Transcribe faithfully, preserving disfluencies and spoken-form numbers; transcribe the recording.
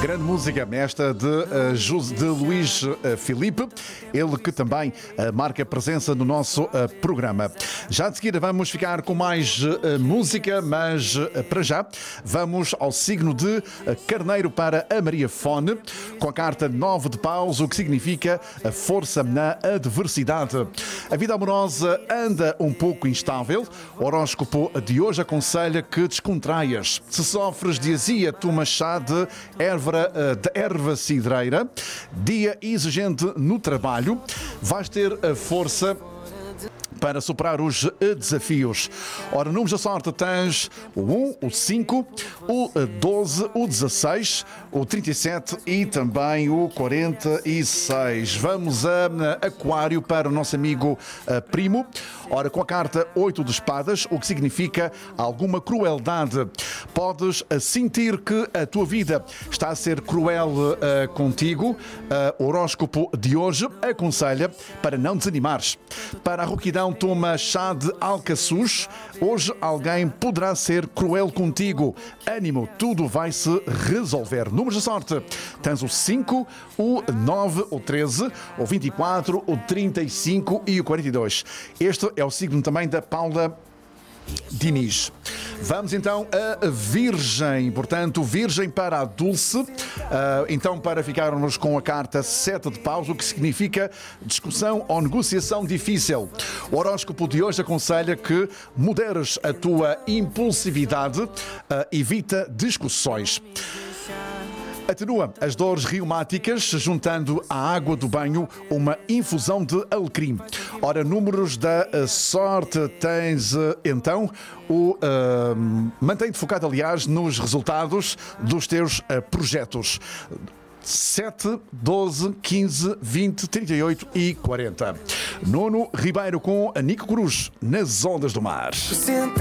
Grande música esta de, uh, José, de Luís uh, Filipe, ele que também uh, marca presença no nosso uh, programa. Já de seguida vamos ficar com mais uh, música, mas uh, para já vamos ao signo de uh, Carneiro para a Maria Fone, com a carta nove de paus, o que significa a força na adversidade. A vida amorosa anda um pouco instável. O horóscopo de hoje aconselha que descontraias. Se sofres de azia, toma chá de erva de erva cidreira. Dia exigente no trabalho. Vais ter a força para superar os desafios. Ora, números da sorte tens o um, o cinco, o doze, o dezasseis, o trinta e sete e também o quarenta e seis. Vamos a Aquário para o nosso amigo Primo. Ora, com a carta oito de espadas, o que significa alguma crueldade. Podes sentir que a tua vida está a ser cruel uh, contigo. Uh, o horóscopo de hoje aconselha para não desanimares. Para a rouquidão, toma chá de alcaçuz. Hoje alguém poderá ser cruel contigo. Ânimo, tudo vai se resolver. Números da sorte. Tens o cinco, o nove, o treze, o vinte e quatro, o trinta e cinco e o quarenta e dois. Este é o signo também da Paula Diniz. Vamos então a Virgem, portanto, Virgem para a Dulce. Uh, então, para ficarmos com a carta sete de paus, o que significa discussão ou negociação difícil. O horóscopo de hoje aconselha que moderes a tua impulsividade, uh, evita discussões. Atenua as dores reumáticas, juntando à água do banho uma infusão de alecrim. Ora, números da sorte tens, então, o uh, mantém-te focado, aliás, nos resultados dos teus uh, projetos. sete, doze, quinze, vinte, trinta e oito e quarenta. Nuno Ribeiro com a Nico Cruz nas ondas do mar.